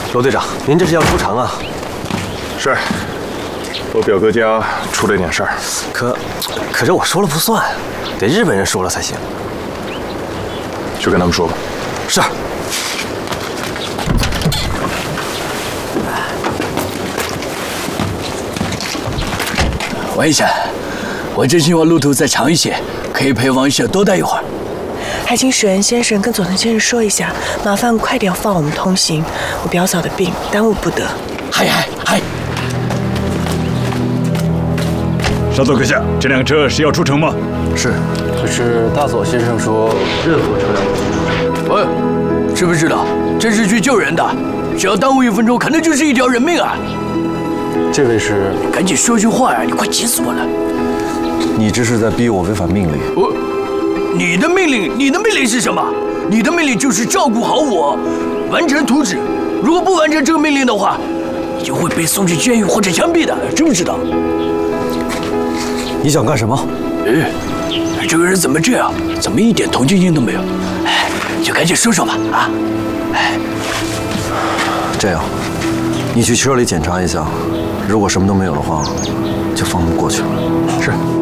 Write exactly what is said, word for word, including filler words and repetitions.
罗队长，您这是要出城啊？ 是，我表哥家出了点事儿。 可，可是我说了不算，得日本人说了才行。 去跟他们说吧。 是。 王医生，我真希望路途再长一些，可以陪王医生多待一会儿。 还请水恩先生跟佐藤先生说一下，麻烦快点放我们通行。我表嫂的病耽误不得。 嗨嗨嗨！ 稍作阁下，这辆车是要出城吗？ 是。 可是大佐先生说，任何车辆都出城。 喂，知不知道这是去救人的，只要耽误一分钟，可能就是一条人命啊！ 这位是…… 赶紧说句话呀！你快急死我了！ 你这是在逼我违反命令。 我。 你的命令，你的命令是什么？你的命令就是照顾好我，完成图纸。如果不完成这个命令的话，你就会被送去监狱或者枪毙的，知不知道？ 你想干什么？ 哎，这个人怎么这样？怎么一点同情心都没有？哎，就赶紧说说吧，啊！哎， 这样，你去车里检查一下，如果什么都没有的话，就放他们过去了。 是。